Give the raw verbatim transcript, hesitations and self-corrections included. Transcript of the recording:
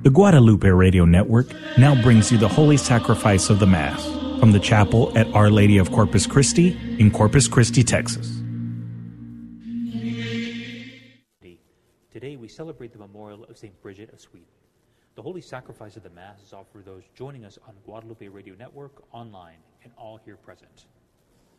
The Guadalupe Radio Network now brings you the Holy Sacrifice of the Mass from the chapel at Our Lady of Corpus Christi in Corpus Christi, Texas. Today we celebrate the memorial of Saint Bridget of Sweden. The Holy Sacrifice of the Mass is offered for those joining us on Guadalupe Radio Network, online, and all here present.